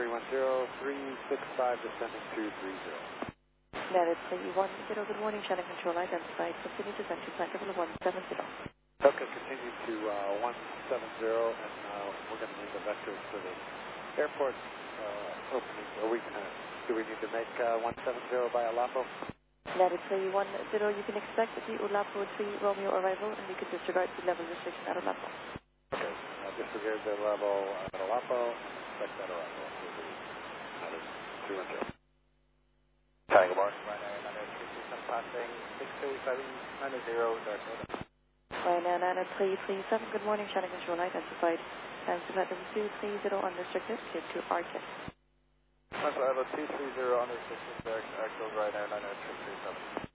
365 descending 230. United 310, good morning, channel control identified. Continue to descend to flight level 170. Okay, continue to 170, and we're going to need the vectors for the airport opening. Do we need to make 170 by Olapo? United 310, you can expect the Olapo 3 Romeo arrival, and we could disregard the level restriction at Olapo. Okay, disregard the level at Olapo, expect that arrival to the United 310. Tango Mark. Passing 63790, dark order. Ryanair 9337, good morning, channel control identified. And to flight level 230 unrestricted, clear to Arctic. Level 230 unrestricted, direct actual Ryanair 9337.